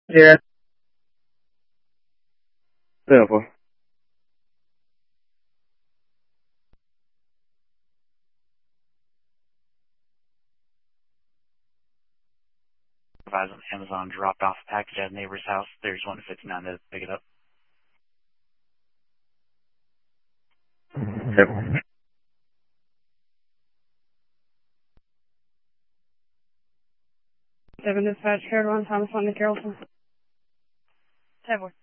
Yeah. Therefore. Advise on Amazon dropped off a package at a neighbor's house. There's one to 59 to pick it up. Yep. 7 dispatch, Caravan, Thomas on the Carrollton. 10